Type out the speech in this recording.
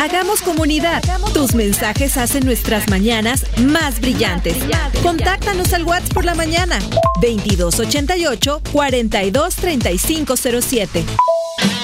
Hagamos comunidad. Tus mensajes hacen nuestras mañanas más brillantes. Contáctanos al WhatsApp por la mañana 2288 423507.